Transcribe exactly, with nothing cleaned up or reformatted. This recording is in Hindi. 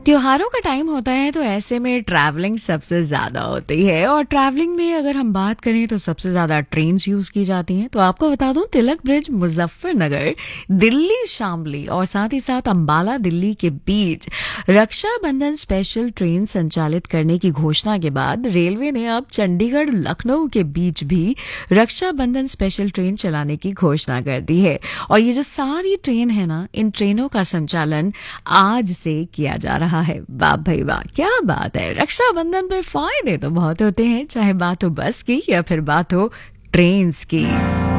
त्योहारों का टाइम होता है तो ऐसे में ट्रैवलिंग सबसे ज़्यादा होती है और ट्रैवलिंग में अगर हम बात करें तो सबसे ज़्यादा ट्रेन्स यूज़ की जाती हैं। तो आपको बता दूं, तिलक ब्रिज मुजफ्फरनगर दिल्ली शामली और साथ ही साथ अंबाला दिल्ली के बीच रक्षाबंधन स्पेशल ट्रेन संचालित करने की घोषणा के बाद रेलवे ने अब चंडीगढ़ लखनऊ के बीच भी रक्षाबंधन स्पेशल ट्रेन चलाने की घोषणा कर दी है। और ये जो सारी ट्रेन है ना, इन ट्रेनों का संचालन आज से किया जा रहा है। वाह भाई वाह, क्या बात है। रक्षाबंधन पर फायदे तो बहुत होते हैं, चाहे बात हो बस की या फिर बात हो ट्रेन्स की।